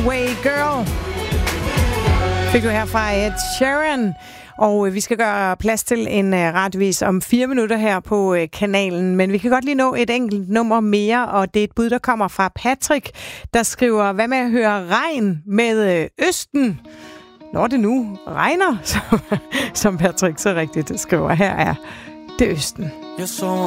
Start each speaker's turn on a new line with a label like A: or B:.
A: Away Girl fik du her fra Ed Sheeran. Og vi skal gøre plads til en radiovis om 4 minutter her på kanalen. Men vi kan godt lige nå et enkelt nummer mere, og det er et bud, der kommer fra Patrick, der skriver, hvad med at høre regn med Østen? Når det nu regner, som Patrick så rigtigt skriver. Her er det Østen.
B: Jeg sover